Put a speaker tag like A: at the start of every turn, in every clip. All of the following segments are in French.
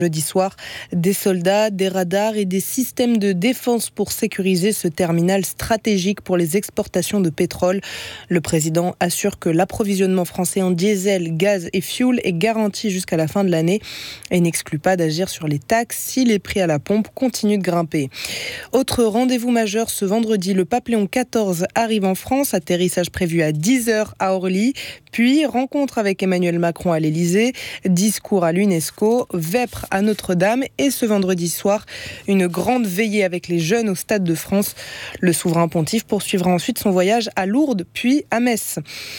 A: Jeudi soir, des soldats, des radars et des systèmes de défense pour sécuriser ce terminal stratégique pour les exportations de pétrole. Le président assure que l'approvisionnement français en diesel, gaz et fioul est garanti jusqu'à la fin de l'année et n'exclut pas d'agir sur les taxes si les prix à la pompe continuent de grimper. Autre rendez-vous majeur ce vendredi, le pape Léon XIV arrive en France, atterrissage prévu à 10h à Orly, puis rencontre avec Emmanuel Macron à l'Élysée, discours à l'UNESCO, vêpres à Notre-Dame et ce vendredi soir, une grande veillée avec les jeunes au Stade de France. Le souverain pontife poursuivra ensuite son voyage à Lourdes puis à Metz.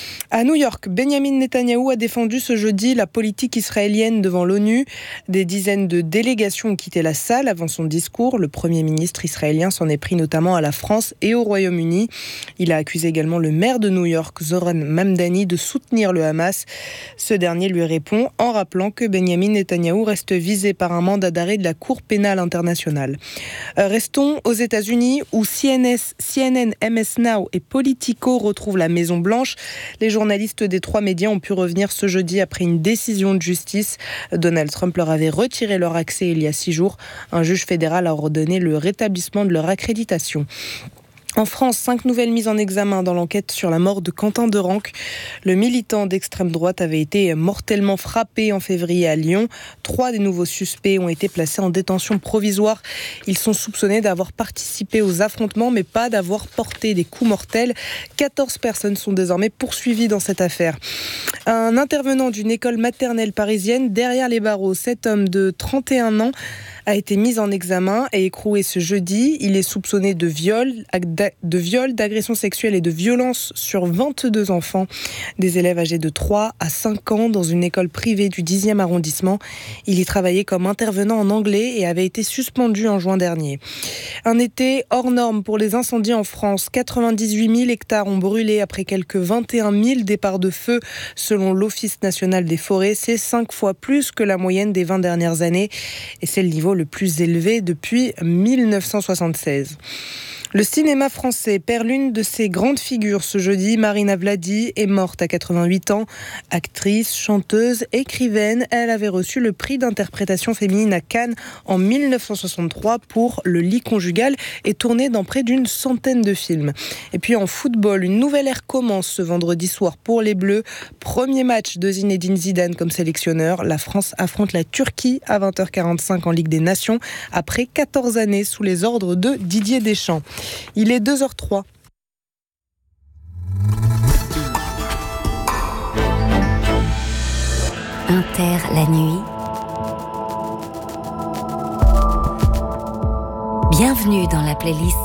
A: À New York, Benyamin Netanyahou a défendu ce jeudi la politique israélienne devant l'ONU. Des dizaines de délégations ont quitté la salle avant son discours. Le Premier ministre israélien s'en est pris notamment à la France et au Royaume-Uni. Il a accusé également le maire de New York, Zoran Mamdani, de soutenir le Hamas. Ce dernier lui répond en rappelant que Benyamin Netanyahou reste visé par un mandat d'arrêt de la Cour pénale internationale. Restons aux États-Unis où CNN, MS Now et Politico retrouvent la Maison-Blanche. Les journalistes des 3 médias ont pu revenir ce jeudi après une décision de justice. Donald Trump leur avait retiré leur accès il y a 6 jours. Un juge fédéral a ordonné le rétablissement de leur accréditation. En France, 5 nouvelles mises en examen dans l'enquête sur la mort de Quentin Derenque. Le militant d'extrême droite avait été mortellement frappé en février à Lyon. 3 des nouveaux suspects ont été placés en détention provisoire. Ils sont soupçonnés d'avoir participé aux affrontements, mais pas d'avoir porté des coups mortels. 14 personnes sont désormais poursuivies dans cette affaire. Un intervenant d'une école maternelle parisienne derrière les barreaux, cet homme de 31 ans, a été mis en examen et écroué ce jeudi. Il est soupçonné de viol, d'agression sexuelle et de violence sur 22 enfants. Des élèves âgés de 3 à 5 ans dans une école privée du 10e arrondissement. Il y travaillait comme intervenant en anglais et avait été suspendu en juin dernier. Un été hors norme pour les incendies en France. 98 000 hectares ont brûlé après quelques 21 000 départs de feu selon l'Office national des forêts. C'est 5 fois plus que la moyenne des 20 dernières années et c'est le niveau le plus élevé depuis 1976. Le cinéma français perd l'une de ses grandes figures ce jeudi. Marina Vladi est morte à 88 ans. Actrice, chanteuse, écrivaine, elle avait reçu le prix d'interprétation féminine à Cannes en 1963 pour Le lit conjugal et tourné dans près d'une centaine de films. Et puis en football, une nouvelle ère commence ce vendredi soir pour les Bleus. Premier match de Zinedine Zidane comme sélectionneur. La France affronte la Turquie à 20h45 en Ligue des Nations après 14 années sous les ordres de Didier Deschamps. Il est 2h03.
B: Inter la nuit. Bienvenue dans la playlist